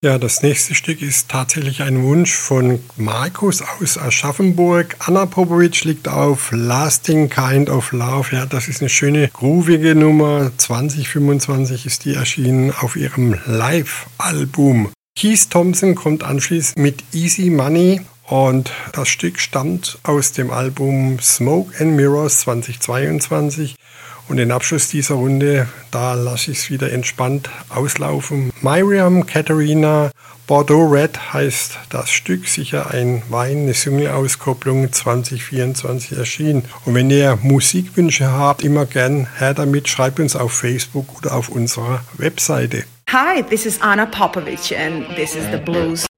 Ja, das nächste Stück ist tatsächlich ein Wunsch von Markus aus Aschaffenburg. Anna Popovic liegt auf Lasting Kind of Love. Ja, das ist eine schöne, groovige Nummer. 2025 ist die erschienen auf ihrem Live-Album. Keith Thompson kommt anschließend mit Easy Money. Und das Stück stammt aus dem Album Smoke and Mirrors 2022. Und den Abschluss dieser Runde, da lasse ich es wieder entspannt auslaufen. Miriam Katharina Bordeaux Red heißt das Stück, sicher ein Wein, eine Single-Auskopplung 2024 erschienen. Und wenn ihr Musikwünsche habt, immer gern her damit, schreibt uns auf Facebook oder auf unserer Webseite. Hi, this is Anna Popovic and this is the blues.